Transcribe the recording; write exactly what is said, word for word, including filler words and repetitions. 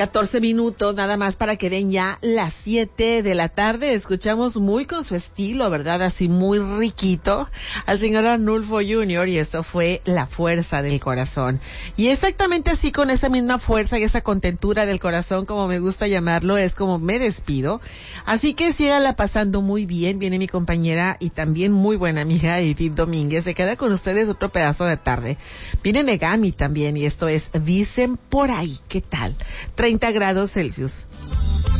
catorce minutos nada más para que den ya las siete de la tarde. Escuchamos muy con su estilo, ¿verdad? Así muy riquito al señor Arnulfo junior y eso fue La Fuerza del Corazón. Y exactamente así, con esa misma fuerza y esa contentura del corazón, como me gusta llamarlo, es como me despido. Así que síganla pasando muy bien. Viene mi compañera y también muy buena amiga Edith Domínguez. Se queda con ustedes otro pedazo de tarde. Viene Negami también y esto es Dicen por ahí. ¿Qué tal? treinta grados Celsius.